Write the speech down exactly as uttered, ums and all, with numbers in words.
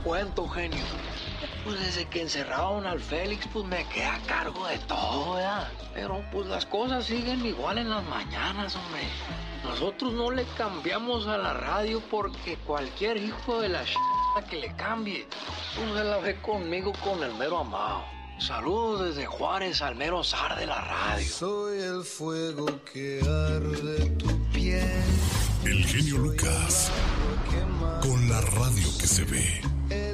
cuento, genio. Pues desde que encerraron al Félix, pues me quedé a cargo de todo, ¿verdad? Pero pues las cosas siguen igual en las mañanas, hombre. Nosotros no le cambiamos a la radio porque cualquier hijo de la ch... que le cambie, pues se la ve conmigo con el mero amado. Saludos desde Juárez al mero zar de la radio. Soy el fuego que arde tu piel. El genio Lucas, con la radio que se ve.